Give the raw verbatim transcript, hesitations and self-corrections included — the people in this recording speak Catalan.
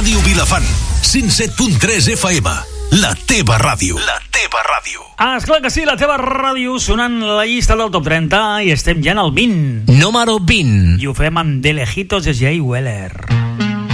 Ràdio Vilafant, cent set punt tres F M. La teva ràdio. La teva ràdio. Ah, esclar que sí, la teva ràdio, sonant la llista del top trenta i estem ja en el vint. Número vint. I ho fem amb De Lejitos de Jay Weller.